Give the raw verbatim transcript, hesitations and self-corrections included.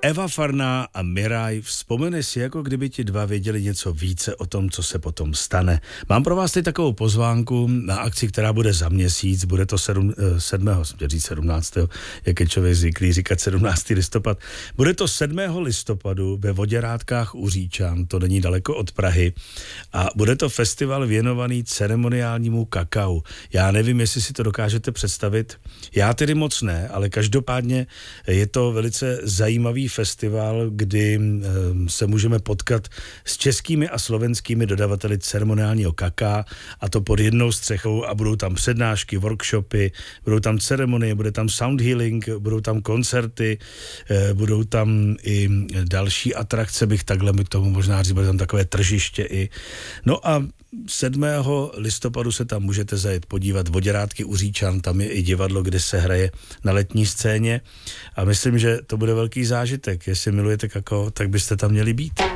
Eva Farná a Miraj, vzpomene si, jako kdyby ti dva věděli něco více o tom, co se potom stane. Mám pro vás teď takovou pozvánku na akci, která bude za měsíc, bude to sedm, sedmého, sedmnáctého, jak je člověk zvyklý říkat sedmnáctého listopad. Bude to sedmého listopadu ve Voděrádkách u Říčan, to není daleko od Prahy, a bude to festival věnovaný ceremoniálnímu kakao. Já nevím, jestli si to dokážete představit, já tedy moc ne, ale každopádně je to velice zajímavý festival, kdy se můžeme potkat s českými a slovenskými dodavateli ceremoniálního kaká, a to pod jednou střechou, a budou tam přednášky, workshopy, budou tam ceremonie, bude tam sound healing, budou tam koncerty, budou tam i další atrakce, bych takhle k tomu možná říct, bude tam takové tržiště i. No a sedmého listopadu se tam můžete zajet podívat, Voděrádky u Říčan, tam je i divadlo, kde se hraje na letní scéně, a myslím, že to bude velký zážitek. Jestli milujete kakao, tak byste tam měli být.